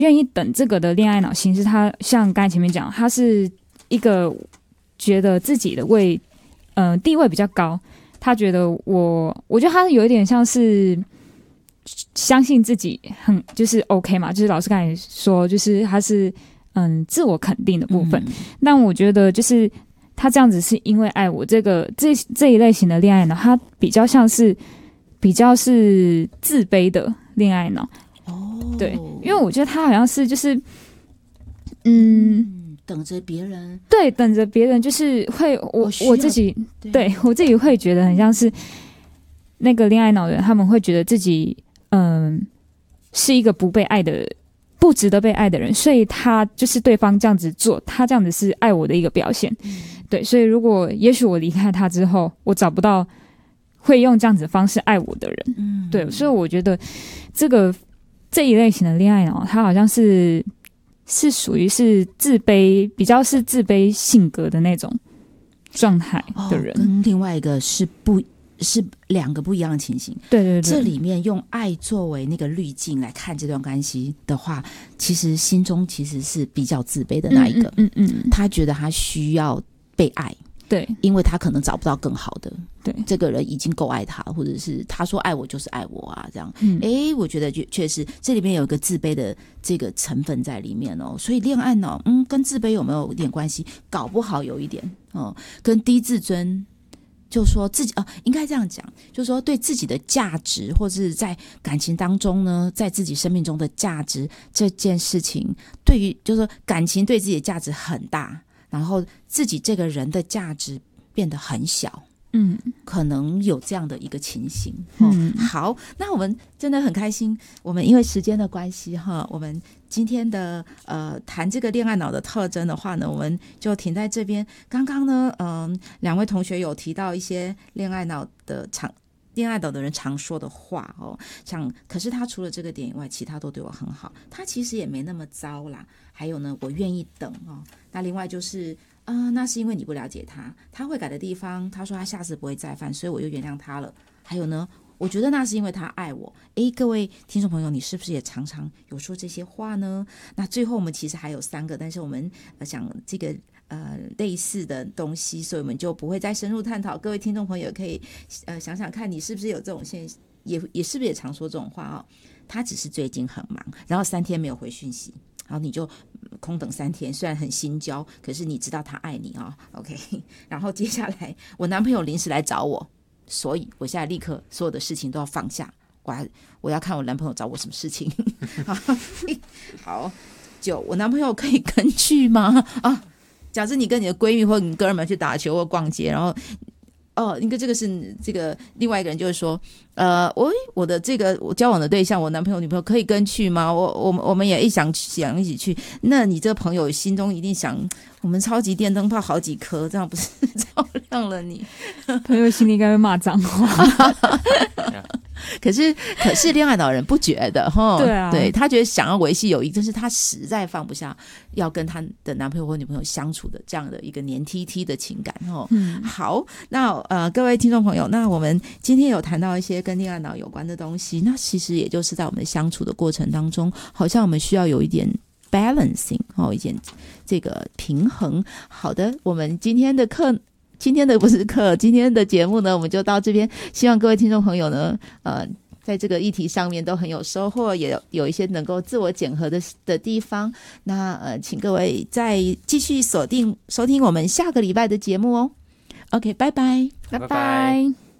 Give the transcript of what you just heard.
愿意等这个的恋爱脑型是他像刚才前面讲，他是一个觉得自己的地位比较高，他觉得我觉得他有一点像是相信自己就是 OK 嘛，就是老师刚才说，就是他是自我肯定的部分。但我觉得就是他这样子是因为爱我这一类型的恋爱脑，他比较是自卑的恋爱脑。对，因为我觉得他好像是就是等着别人， 对，等着别人，就是会我自己对我自己会觉得很像是那个恋爱脑的人，他们会觉得自己是一个不值得被爱的人，所以他就是对方这样子做，他这样子是爱我的一个表现。对，所以也许我离开他之后，我找不到会用这样子的方式爱我的人。对，所以我觉得这一类型的恋爱脑，他好像是属于是比较是自卑性格的那种状态的人。 跟另外一个是两个不一样的情形。对对对，这里面用爱作为那个滤镜来看这段关系的话，其实心中其实是比较自卑的那一个。他觉得他需要被爱。对，因为他可能找不到更好的，对，这个人已经够爱他，或者是他说爱我就是爱我啊，这样。我觉得确实这里面有一个自卑的这个成分在里面哦，所以恋爱脑，跟自卑有没有一点关系？搞不好有一点哦，跟低自尊。就说自己应该这样讲，就是说对自己的价值，或是在感情当中呢，在自己生命中的价值这件事情，对于就是说感情对自己的价值很大。然后自己这个人的价值变得很小，可能有这样的一个情形。好，那我们真的很开心，我们因为时间的关系哈，我们今天的谈这个恋爱脑的特征的话呢，我们就停在这边。刚刚呢，两位同学有提到一些恋爱脑的人常说的话哦，可是他除了这个点以外，其他都对我很好，他其实也没那么糟啦。还有呢，我愿意等哦。那另外就是那是因为你不了解他会改的地方，他说他下次不会再犯，所以我就原谅他了。还有呢，我觉得那是因为他爱我。各位听众朋友，你是不是也常常有说这些话呢？那最后我们其实还有3个，但是我们想这个类似的东西，所以我们就不会再深入探讨。各位听众朋友可以想想看，你是不是有这种现象，也是不是也常说这种话哦？他只是最近很忙，然后3天没有回讯息，然后你就空等3天，虽然很心焦，可是你知道他爱你哦 OK。 然后接下来我男朋友临时来找我，所以我现在立刻所有的事情都要放下，我要看我男朋友找我什么事情好，我男朋友可以跟去吗？假设你跟你的闺蜜或你哥们去打球或逛街，然后应该这个是这个另外一个人就是说我的这个我交往的对象，我男朋友女朋友可以跟去吗？我们也想一起去。那你这个朋友心中一定想，我们超级电灯泡好几颗，这样不是照亮了你？ 朋友心里应该会骂脏话可是恋爱脑人不觉得对啊， 对，他觉得想要维系友谊，但是他实在放不下要跟他的男朋友或女朋友相处的这样的一个黏 T 的情感好，那各位听众朋友，那我们今天有谈到一些跟恋爱脑有关的东西，那其实也就是在我们相处的过程当中，好像我们需要有一点 balancing 一点这个平衡。好的，我们今天的节目呢，我们就到这边。希望各位听众朋友呢，在这个议题上面都很有收获，也有一些能够自我检核的地方。那请各位再继续收听我们下个礼拜的节目哦。OK， 拜拜， 拜拜。